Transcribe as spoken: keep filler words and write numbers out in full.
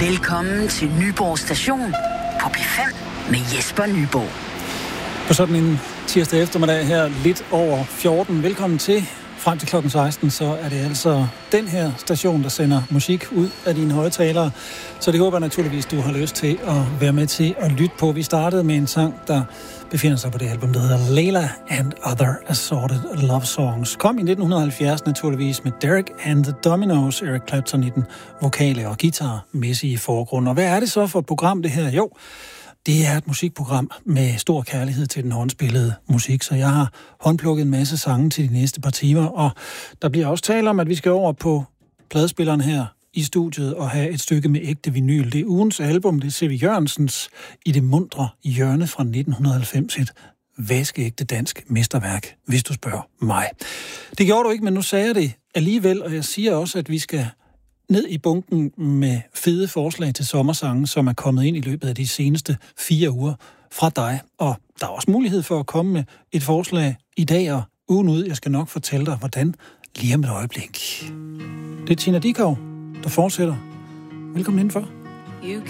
Velkommen til Nyborg Station på P fem med Jesper Nyborg. På sådan en tirsdag eftermiddag her, lidt over fjorten. Velkommen til. Frem til klokken seksten, så er det altså den her station, der sender musik ud af dine højtalere. Så det håber jeg naturligvis, du har lyst til at være med til at lytte på. Vi startede med en sang, der befinder sig på det album, der hedder Layla and Other Assorted Love Songs. Kom i nitten halvfjerds naturligvis med Derek and the Dominos, Eric Clapton i den vokale og guitarmæssige forgrund. Og hvad er det så for et program, det her? Jo, det er et musikprogram med stor kærlighed til den håndspillede musik, så jeg har håndplukket en masse sange til de næste par timer, og der bliver også tale om, at vi skal over på pladespilleren her i studiet og have et stykke med ægte vinyl. Det er ugens album, det er C V Jørgensens I det mundre hjørne fra nitten halvfems, et vaskeægte dansk mesterværk, hvis du spørger mig. Det gjorde du ikke, men nu sagde jeg det alligevel, og jeg siger også, at vi skal ned i bunken med fede forslag til sommersange, som er kommet ind i løbet af de seneste fire uger fra dig. Og der er også mulighed for at komme med et forslag i dag og ugen ud. Jeg skal nok fortælle dig, hvordan lige om et øjeblik. Det er Tina Dickow, der fortsætter. Velkommen indenfor.